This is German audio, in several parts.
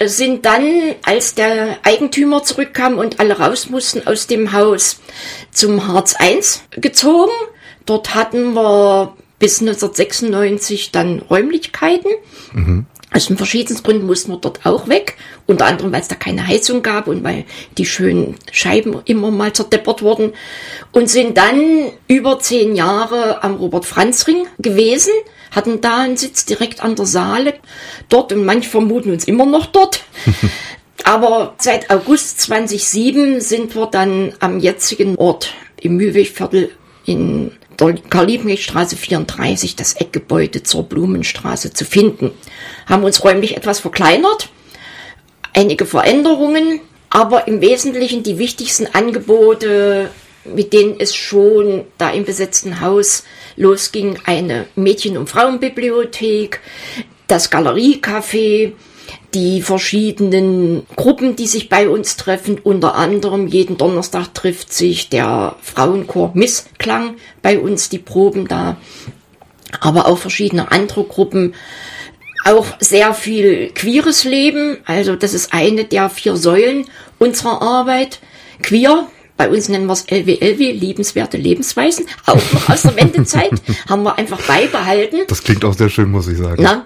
sind dann, als der Eigentümer zurückkam und alle raus mussten aus dem Haus, zum Hartz I gezogen. Dort hatten wir bis 1996 dann Räumlichkeiten. Aus den verschiedensten Gründen mussten wir dort auch weg. Unter anderem, weil es da keine Heizung gab und weil die schönen Scheiben immer mal zerdeppert wurden. Und sind dann über 10 Jahre am Robert-Franz-Ring gewesen, hatten da einen Sitz direkt an der Saale dort und manche vermuten uns immer noch dort. Aber seit August 2007 sind wir dann am jetzigen Ort im Mühlwegviertel in der Karl-Liebknecht-Straße 34, das Eckgebäude zur Blumenstraße, zu finden. Haben uns räumlich etwas verkleinert, einige Veränderungen, aber im Wesentlichen die wichtigsten Angebote, mit denen es schon da im besetzten Haus losging: eine Mädchen- und Frauenbibliothek, das Galeriecafé, die verschiedenen Gruppen, die sich bei uns treffen. Unter anderem jeden Donnerstag trifft sich der Frauenchor Missklang bei uns, die proben da, aber auch verschiedene andere Gruppen. Auch sehr viel queeres Leben, also das ist eine der 4 Säulen unserer Arbeit. Queer, bei uns nennen wir es LWLW, liebenswerte Lebensweisen, auch noch aus der Wendezeit, haben wir einfach beibehalten. Das klingt auch sehr schön, muss ich sagen. Na?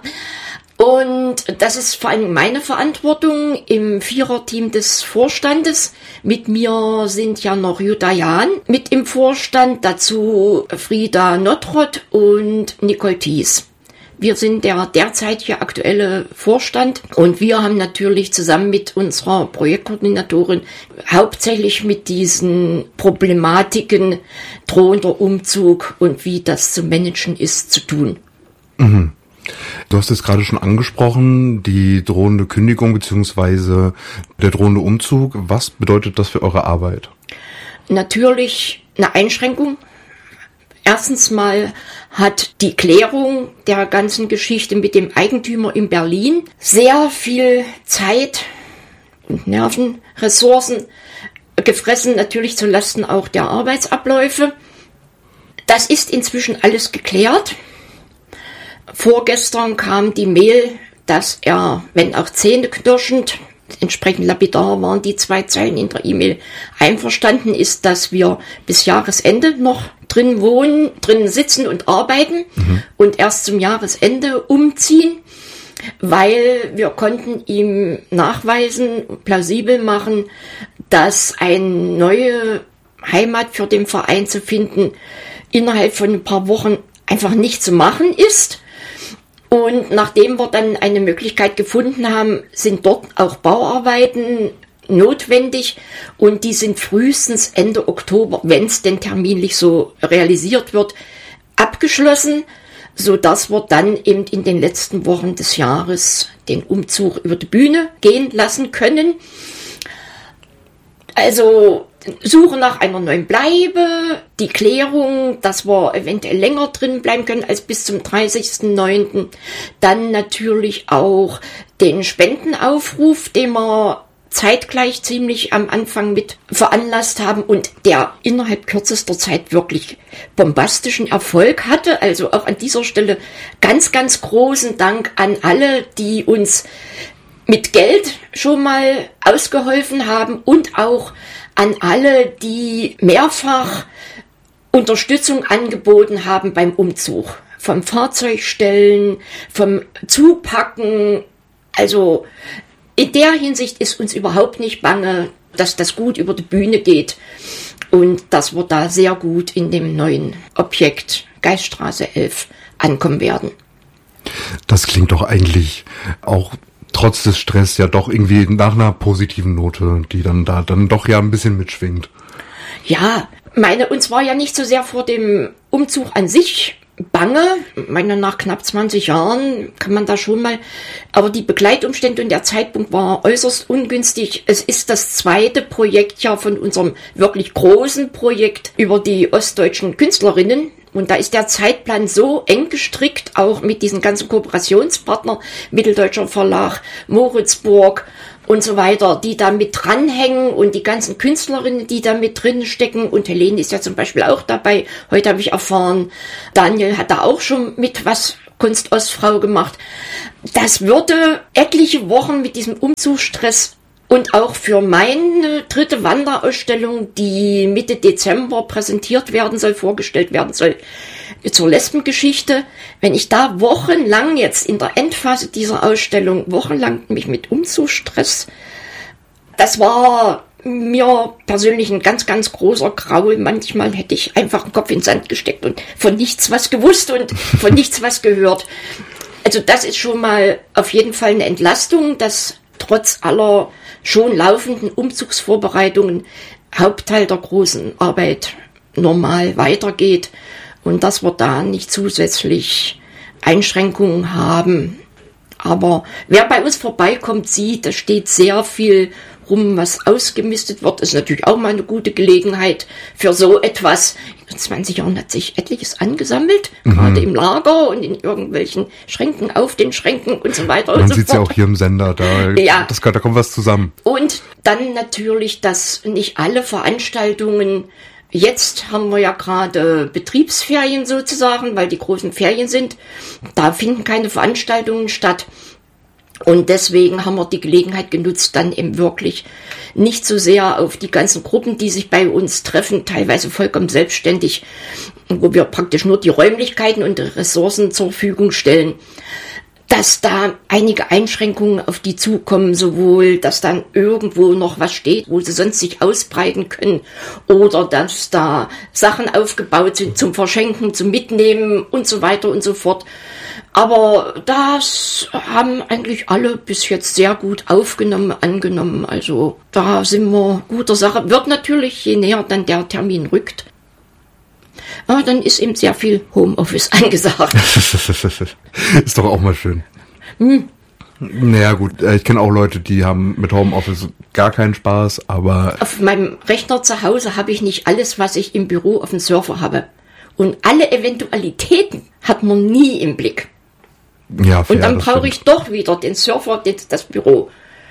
Und das ist vor allem meine Verantwortung im 4er-Team des Vorstandes. Mit mir sind ja noch Jutta Jahn mit im Vorstand, dazu Frieda Nottrott und Nicole Thies. Wir sind der derzeitige aktuelle Vorstand und wir haben natürlich zusammen mit unserer Projektkoordinatorin hauptsächlich mit diesen Problematiken drohender Umzug und wie das zu managen ist zu tun. Mhm. Du hast es gerade schon angesprochen, die drohende Kündigung bzw. der drohende Umzug. Was bedeutet das für eure Arbeit? Natürlich eine Einschränkung. Erstens mal hat die Klärung der ganzen Geschichte mit dem Eigentümer in Berlin sehr viel Zeit und Nerven, Ressourcen gefressen, natürlich zulasten auch der Arbeitsabläufe. Das ist inzwischen alles geklärt. Vorgestern kam die Mail, dass er, wenn auch zähneknirschend, entsprechend lapidar waren die 2 Zeilen in der E-Mail, einverstanden ist, dass wir bis Jahresende noch drin wohnen, drin sitzen und arbeiten und erst zum Jahresende umziehen, weil wir konnten ihm nachweisen, plausibel machen, dass eine neue Heimat für den Verein zu finden innerhalb von ein paar Wochen einfach nicht zu machen ist. Und nachdem wir dann eine Möglichkeit gefunden haben, sind dort auch Bauarbeiten notwendig und die sind frühestens Ende Oktober, wenn es denn terminlich so realisiert wird, abgeschlossen, sodass wir dann eben in den letzten Wochen des Jahres den Umzug über die Bühne gehen lassen können. Also Suche nach einer neuen Bleibe, die Klärung, dass wir eventuell länger drin bleiben können als bis zum 30.09. Dann natürlich auch den Spendenaufruf, den wir zeitgleich ziemlich am Anfang mit veranlasst haben und der innerhalb kürzester Zeit wirklich bombastischen Erfolg hatte. Also auch an dieser Stelle ganz, ganz großen Dank an alle, die uns mit Geld schon mal ausgeholfen haben und auch an alle, die mehrfach Unterstützung angeboten haben beim Umzug. Vom Fahrzeugstellen, vom Zupacken. Also in der Hinsicht ist uns überhaupt nicht bange, dass das gut über die Bühne geht und dass wir da sehr gut in dem neuen Objekt Geiststraße 11 ankommen werden. Das klingt doch eigentlich auch trotz des Stress ja doch irgendwie nach einer positiven Note, die dann da dann doch ja ein bisschen mitschwingt. Ja, uns war ja nicht so sehr vor dem Umzug an sich bange. Nach knapp 20 Jahren kann man da schon mal, aber die Begleitumstände und der Zeitpunkt war äußerst ungünstig. Es ist das 2. Projekt ja von unserem wirklich großen Projekt über die ostdeutschen Künstlerinnen. Und da ist der Zeitplan so eng gestrickt, auch mit diesen ganzen Kooperationspartnern, Mitteldeutscher Verlag, Moritzburg und so weiter, die da mit dranhängen und die ganzen Künstlerinnen, die da mit drin stecken. Und Helene ist ja zum Beispiel auch dabei. Heute habe ich erfahren, Daniel hat da auch schon mit was Kunstostfrau gemacht. Das würde etliche Wochen mit diesem Umzugsstress und auch für meine 3. Wanderausstellung, die Mitte Dezember präsentiert werden soll, vorgestellt werden soll, zur Lesbengeschichte, wenn ich da wochenlang jetzt in der Endphase dieser Ausstellung, wochenlang mich mit Umzugsstress, das war mir persönlich ein ganz, ganz großer Graul. Manchmal hätte ich einfach den Kopf in den Sand gesteckt und von nichts was gewusst und von nichts was gehört. Also das ist schon mal auf jeden Fall eine Entlastung, dass trotz aller schon laufenden Umzugsvorbereitungen Hauptteil der großen Arbeit normal weitergeht und dass wir da nicht zusätzlich Einschränkungen haben. Aber wer bei uns vorbeikommt, sieht, da steht sehr viel rum, was ausgemistet wird. Das ist natürlich auch mal eine gute Gelegenheit für so etwas. In 20 Jahren hat sich etliches angesammelt, gerade im Lager und in irgendwelchen Schränken, auf den Schränken und so weiter und so fort. Man sieht es ja auch hier im Sender, da kommt was zusammen. Und dann natürlich, dass nicht alle Veranstaltungen, jetzt haben wir ja gerade Betriebsferien sozusagen, weil die großen Ferien sind, da finden keine Veranstaltungen statt. Und deswegen haben wir die Gelegenheit genutzt, dann eben wirklich nicht so sehr auf die ganzen Gruppen, die sich bei uns treffen, teilweise vollkommen selbstständig, wo wir praktisch nur die Räumlichkeiten und die Ressourcen zur Verfügung stellen, dass da einige Einschränkungen auf die zukommen, sowohl, dass dann irgendwo noch was steht, wo sie sonst sich ausbreiten können, oder dass da Sachen aufgebaut sind zum Verschenken, zum Mitnehmen und so weiter und so fort. Aber das haben eigentlich alle bis jetzt sehr gut angenommen. Also da sind wir guter Sache. Wird natürlich, je näher dann der Termin rückt, aber dann ist eben sehr viel Homeoffice angesagt. Ist doch auch mal schön. Naja gut, ich kenne auch Leute, die haben mit Homeoffice gar keinen Spaß, aber... Auf meinem Rechner zu Hause habe ich nicht alles, was ich im Büro auf dem Server habe. Und alle Eventualitäten hat man nie im Blick. Ja, fair, und dann brauche ich doch wieder den Server, das Büro.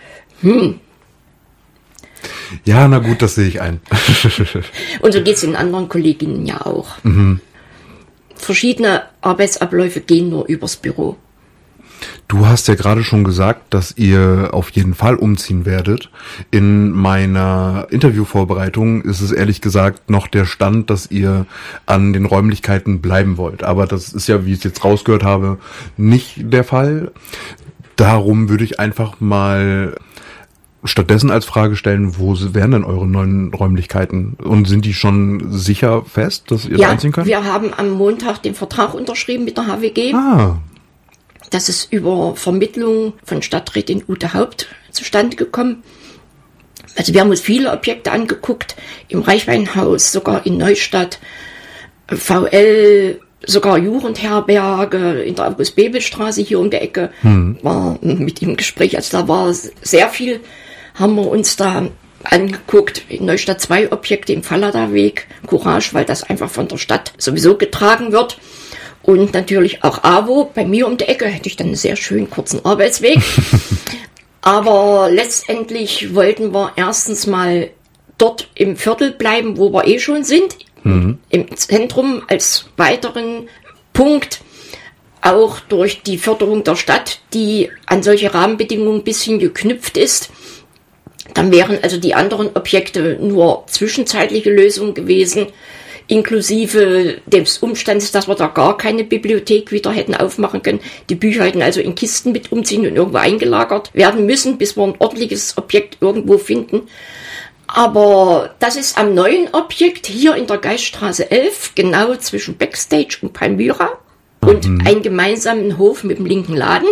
Ja, na gut, das sehe ich ein. Und so geht es den anderen Kolleginnen ja auch. Verschiedene Arbeitsabläufe gehen nur übers Büro. Du hast ja gerade schon gesagt, dass ihr auf jeden Fall umziehen werdet. In meiner Interviewvorbereitung ist es ehrlich gesagt noch der Stand, dass ihr an den Räumlichkeiten bleiben wollt. Aber das ist ja, wie ich es jetzt rausgehört habe, nicht der Fall. Darum würde ich einfach mal stattdessen als Frage stellen, wo wären denn eure neuen Räumlichkeiten? Und sind die schon sicher fest, dass ihr da einziehen könnt? Ja, wir haben am Montag den Vertrag unterschrieben mit der HWG. Das ist über Vermittlung von Stadträtin Ute Haupt zustande gekommen. Also wir haben uns viele Objekte angeguckt, im Reichweinhaus, sogar in Neustadt, VL, sogar Jugendherberge in der August-Bebel-Straße hier um die Ecke. War mit ihm im Gespräch, also da war sehr viel, haben wir uns da angeguckt. In Neustadt 2 Objekte im Fallada-Weg, Courage, weil das einfach von der Stadt sowieso getragen wird. Und natürlich auch AWO, bei mir um die Ecke, hätte ich dann einen sehr schönen kurzen Arbeitsweg. Aber letztendlich wollten wir erstens mal dort im Viertel bleiben, wo wir schon sind, im Zentrum als weiteren Punkt, auch durch die Förderung der Stadt, die an solche Rahmenbedingungen ein bisschen geknüpft ist. Dann wären also die anderen Objekte nur zwischenzeitliche Lösungen gewesen, inklusive des Umstandes, dass wir da gar keine Bibliothek wieder hätten aufmachen können. Die Bücher hätten also in Kisten mit umziehen und irgendwo eingelagert werden müssen, bis wir ein ordentliches Objekt irgendwo finden. Aber das ist am neuen Objekt hier in der Geiststraße 11, genau zwischen Backstage und Palmyra und einen gemeinsamen Hof mit dem linken Laden.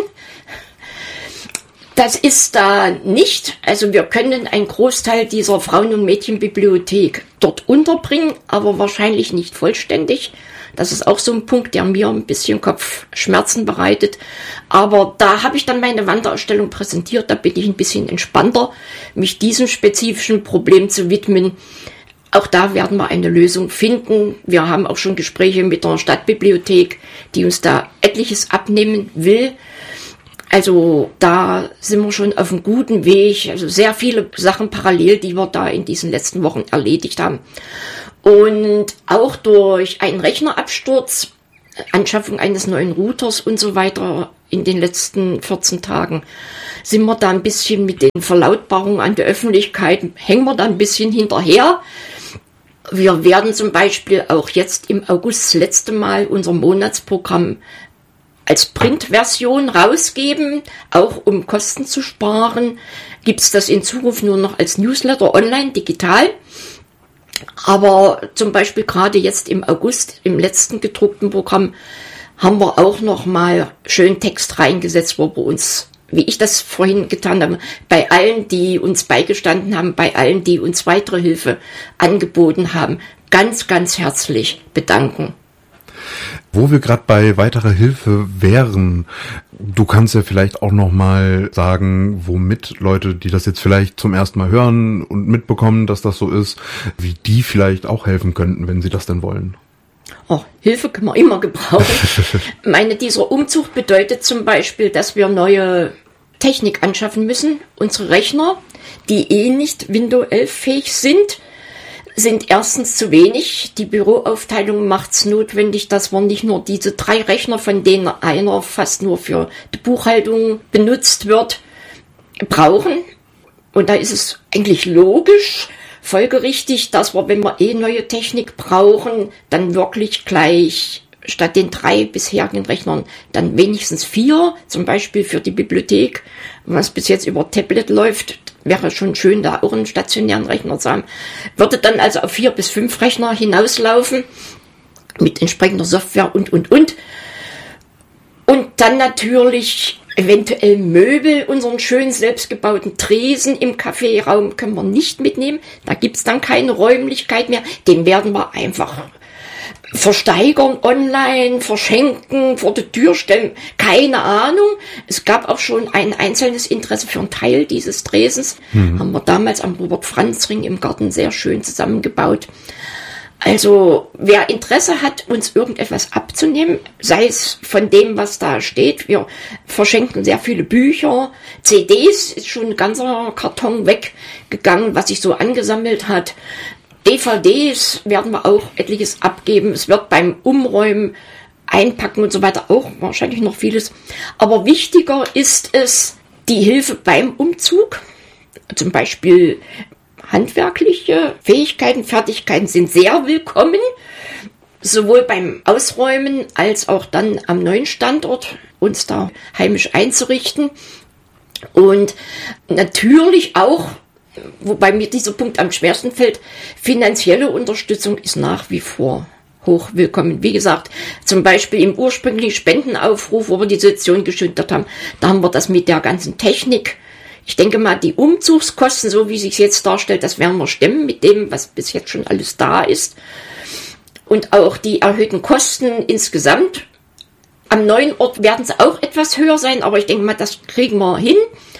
Das ist da nicht. Also wir können einen Großteil dieser Frauen- und Mädchenbibliothek dort unterbringen, aber wahrscheinlich nicht vollständig. Das ist auch so ein Punkt, der mir ein bisschen Kopfschmerzen bereitet. Aber da habe ich dann meine Wanderausstellung präsentiert. Da bin ich ein bisschen entspannter, mich diesem spezifischen Problem zu widmen. Auch da werden wir eine Lösung finden. Wir haben auch schon Gespräche mit der Stadtbibliothek, die uns da etliches abnehmen will. Also da sind wir schon auf einem guten Weg. Also sehr viele Sachen parallel, die wir da in diesen letzten Wochen erledigt haben. Und auch durch einen Rechnerabsturz Anschaffung eines neuen Routers und so weiter in den letzten 14 Tagen sind wir da ein bisschen mit den Verlautbarungen an der Öffentlichkeit, hängen wir da ein bisschen hinterher. Wir werden zum Beispiel auch jetzt im August das letzte Mal unser Monatsprogramm als Printversion rausgeben, auch um Kosten zu sparen. Gibt es das in Zukunft nur noch als Newsletter online, digital. Aber zum Beispiel gerade jetzt im August, im letzten gedruckten Programm, haben wir auch noch mal schön Text reingesetzt, wo wir uns, wie ich das vorhin getan habe, bei allen, die uns beigestanden haben, bei allen, die uns weitere Hilfe angeboten haben, ganz, ganz herzlich bedanken. Wo wir gerade bei weiterer Hilfe wären, du kannst ja vielleicht auch noch mal sagen, womit Leute, die das jetzt vielleicht zum ersten Mal hören und mitbekommen, dass das so ist, wie die vielleicht auch helfen könnten, wenn sie das denn wollen. Oh, Hilfe kann man immer gebrauchen. Dieser Umzug bedeutet zum Beispiel, dass wir neue Technik anschaffen müssen. Unsere Rechner, die nicht Windows 11 fähig sind erstens zu wenig. Die Büroaufteilung macht es notwendig, dass wir nicht nur diese 3 Rechner, von denen einer fast nur für die Buchhaltung benutzt wird, brauchen. Und da ist es eigentlich logisch, folgerichtig, dass wir, wenn wir neue Technik brauchen, dann wirklich gleich statt den 3 bisherigen Rechnern dann wenigstens 4, zum Beispiel für die Bibliothek, was bis jetzt über Tablet läuft, wäre schon schön, da auch einen stationären Rechner zu haben. Würde dann also auf 4 bis 5 Rechner hinauslaufen, mit entsprechender Software und. Und dann natürlich eventuell Möbel, unseren schönen selbstgebauten Tresen im Kaffeeraum können wir nicht mitnehmen. Da gibt's dann keine Räumlichkeit mehr. Den werden wir einfach versteigern, online, verschenken, vor die Tür stellen, keine Ahnung. Es gab auch schon ein einzelnes Interesse für einen Teil dieses Tresens. Haben wir damals am Robert-Franz-Ring im Garten sehr schön zusammengebaut. Also, wer Interesse hat, uns irgendetwas abzunehmen, sei es von dem, was da steht, wir verschenken sehr viele Bücher, CDs, ist schon ein ganzer Karton weggegangen, was sich so angesammelt hat. DVDs werden wir auch etliches abgeben. Es wird beim Umräumen, Einpacken und so weiter auch wahrscheinlich noch vieles. Aber wichtiger ist es, die Hilfe beim Umzug. Zum Beispiel handwerkliche Fähigkeiten, Fertigkeiten sind sehr willkommen. Sowohl beim Ausräumen als auch dann am neuen Standort uns da heimisch einzurichten. Und natürlich auch, wobei mir dieser Punkt am schwersten fällt, finanzielle Unterstützung ist nach wie vor hoch willkommen. Wie gesagt, zum Beispiel im ursprünglichen Spendenaufruf, wo wir die Situation geschildert haben, da haben wir das mit der ganzen Technik. Ich denke mal, die Umzugskosten, so wie sich jetzt darstellt, das werden wir stemmen mit dem, was bis jetzt schon alles da ist. Und auch die erhöhten Kosten insgesamt. Am neuen Ort werden sie auch etwas höher sein, aber ich denke mal, das kriegen wir hin.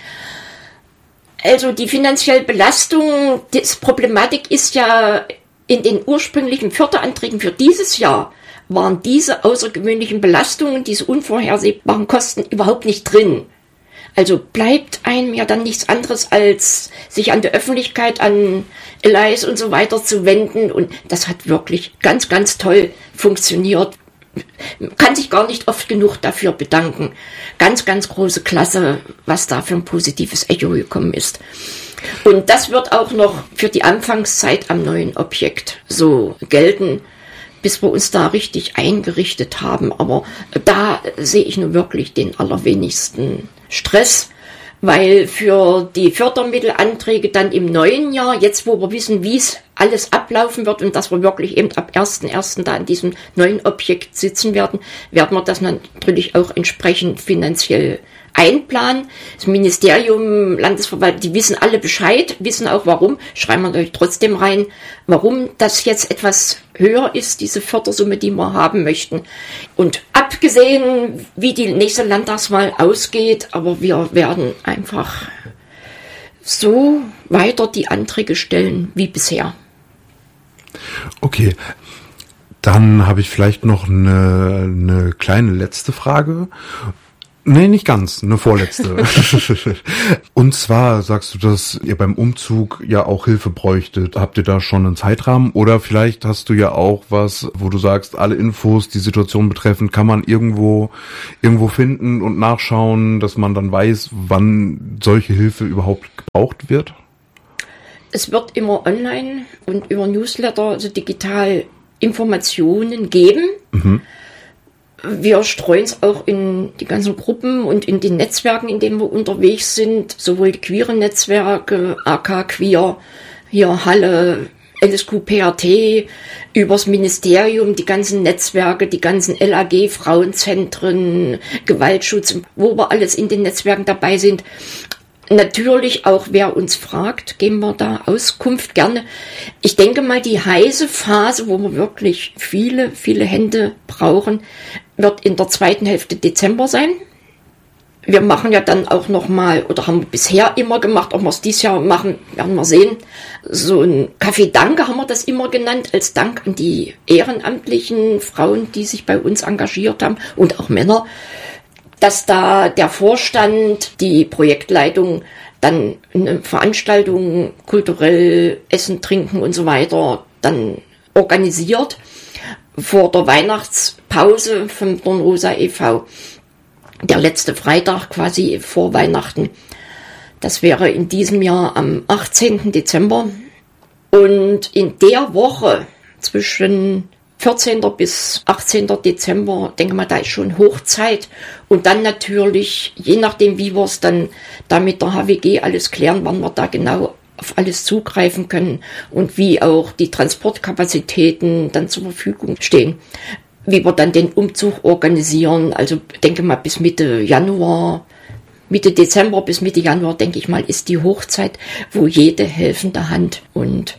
Also die finanzielle Belastung, die Problematik ist ja, in den ursprünglichen Förderanträgen für dieses Jahr waren diese außergewöhnlichen Belastungen, diese unvorhersehbaren Kosten überhaupt nicht drin. Also bleibt einem ja dann nichts anderes, als sich an der Öffentlichkeit, an LIs und so weiter zu wenden. Und das hat wirklich ganz, ganz toll funktioniert. Kann sich gar nicht oft genug dafür bedanken. Ganz, ganz große Klasse, was da für ein positives Echo gekommen ist. Und das wird auch noch für die Anfangszeit am neuen Objekt so gelten, bis wir uns da richtig eingerichtet haben. Aber da sehe ich nur wirklich den allerwenigsten Stress, weil für die Fördermittelanträge dann im neuen Jahr, jetzt wo wir wissen, wie es alles ablaufen wird und dass wir wirklich eben ab 1.1. da an diesem neuen Objekt sitzen werden, werden wir das natürlich auch entsprechend finanziell einplanen. Das Ministerium, Landesverwaltung, die wissen alle Bescheid, wissen auch warum, schreiben wir natürlich trotzdem rein, warum das jetzt etwas höher ist, diese Fördersumme, die wir haben möchten. Und abgesehen, wie die nächste Landtagswahl ausgeht, aber wir werden einfach so weiter die Anträge stellen wie bisher. Okay, dann habe ich vielleicht noch eine kleine letzte Frage. Nee, nicht ganz, eine vorletzte. Und zwar sagst du, dass ihr beim Umzug ja auch Hilfe bräuchtet. Habt ihr da schon einen Zeitrahmen? Oder vielleicht hast du ja auch was, wo du sagst, alle Infos, die Situation betreffend, kann man irgendwo finden und nachschauen, dass man dann weiß, wann solche Hilfe überhaupt gebraucht wird? Es wird immer online und über Newsletter, also digital, Informationen geben. Mhm. Wir streuen es auch in die ganzen Gruppen und in den Netzwerken, in denen wir unterwegs sind, sowohl die queeren Netzwerke, AK Queer, hier Halle, LSQ PRT, übers Ministerium, die ganzen Netzwerke, die ganzen LAG, Frauenzentren, Gewaltschutz, wo wir alles in den Netzwerken dabei sind. Natürlich auch, wer uns fragt, geben wir da Auskunft gerne. Ich denke mal, die heiße Phase, wo wir wirklich viele, viele Hände brauchen, wird in der zweiten Hälfte Dezember sein. Wir machen ja dann auch nochmal, oder haben wir bisher immer gemacht, ob wir es dieses Jahr machen, werden wir sehen. So ein Kaffee Danke haben wir das immer genannt, als Dank an die ehrenamtlichen Frauen, die sich bei uns engagiert haben und auch Männer, dass da der Vorstand, die Projektleitung dann eine Veranstaltung, kulturell Essen, Trinken und so weiter dann organisiert vor der Weihnachtspause vom Dornrosa e.V. Der letzte Freitag quasi vor Weihnachten. Das wäre in diesem Jahr am 18. Dezember. Und in der Woche zwischen 14. bis 18. Dezember, denke mal, da ist schon Hochzeit. Und dann natürlich, je nachdem, wie wir es dann da mit der HWG alles klären, wann wir da genau auf alles zugreifen können und wie auch die Transportkapazitäten dann zur Verfügung stehen. Wie wir dann den Umzug organisieren, also denke mal bis Mitte Dezember bis Mitte Januar, denke ich mal, ist die Hochzeit, wo jede helfende Hand und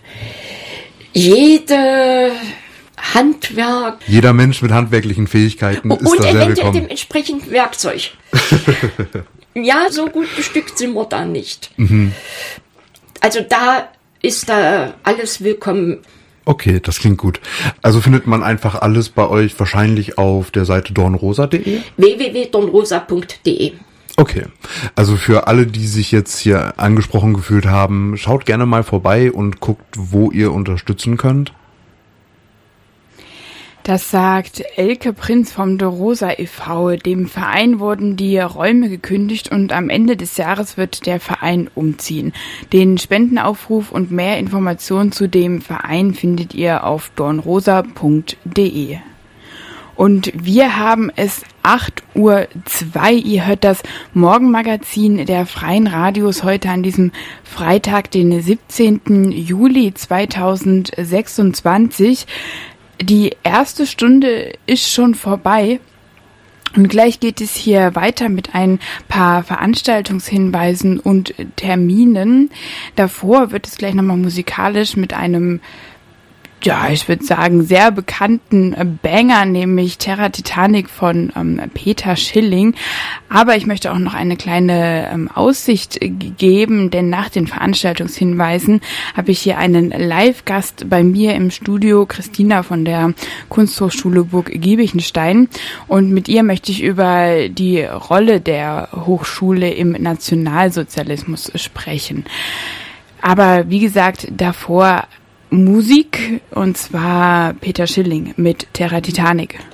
jede Handwerk. Jeder Mensch mit handwerklichen Fähigkeiten ist da sehr willkommen. Und eventuell dementsprechend Werkzeug. Ja, so gut bestückt sind wir da nicht. Mhm. Also da ist da alles willkommen. Okay, das klingt gut. Also findet man einfach alles bei euch wahrscheinlich auf der Seite dornrosa.de? www.dornrosa.de. Okay, also für alle, die sich jetzt hier angesprochen gefühlt haben, schaut gerne mal vorbei und guckt, wo ihr unterstützen könnt. Das sagt Elke Prinz vom Dornrosa e.V. Dem Verein wurden die Räume gekündigt und am Ende des Jahres wird der Verein umziehen. Den Spendenaufruf und mehr Informationen zu dem Verein findet ihr auf dornrosa.de. Und wir haben es 8:02 Uhr. Ihr hört das Morgenmagazin der Freien Radios heute an diesem Freitag, den 17. Juli 2026. Die erste Stunde ist schon vorbei und gleich geht es hier weiter mit ein paar Veranstaltungshinweisen und Terminen. Davor wird es gleich nochmal musikalisch mit einem, ja, ich würde sagen, sehr bekannten Banger, nämlich Terra Titanic von Peter Schilling. Aber ich möchte auch noch eine kleine Aussicht geben, denn nach den Veranstaltungshinweisen habe ich hier einen Live-Gast bei mir im Studio, Christina von der Kunsthochschule Burg Giebichenstein. Und mit ihr möchte ich über die Rolle der Hochschule im Nationalsozialismus sprechen. Aber wie gesagt, davor Musik, und zwar Peter Schilling mit Terra Titanic.